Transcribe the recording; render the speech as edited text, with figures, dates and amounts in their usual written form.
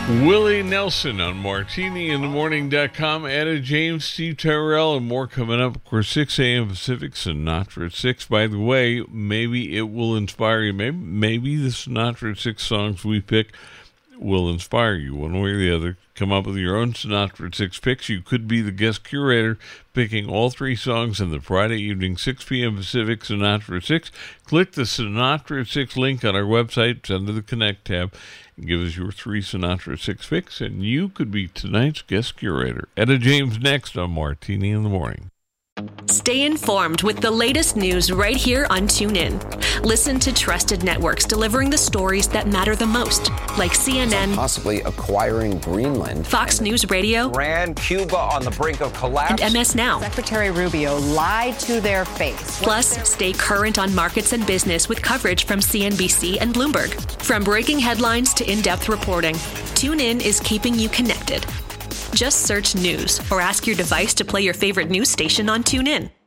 Willie Nelson on MartiniInTheMorning.com. Etta James, Steve Tyrell, and more coming up. Of course, 6 a.m. Pacific, Sinatra at 6. By the way, maybe it will inspire you. Maybe the Sinatra at 6 songs we pick will inspire you one way or the other. Come up with your own Sinatra at 6 picks. You could be the guest curator picking all 3 songs in the Friday evening, 6 p.m. Pacific, Sinatra at 6. Click the Sinatra at 6 link on our website. It's under the Connect tab. And give us your 3 Sinatra at 6 picks, and you could be tonight's guest curator. Etta James next on Martini in the Morning. Stay informed with the latest news right here on TuneIn. Listen to trusted networks delivering the stories that matter the most, like CNN, possibly acquiring Greenland, Fox News Radio, Iran, Cuba on the brink of collapse, and MS Now. Secretary Rubio lied to their face. Plus, stay current on markets and business with coverage from CNBC and Bloomberg. From breaking headlines to in-depth reporting, TuneIn is keeping you connected. Just search news or ask your device to play your favorite news station on TuneIn.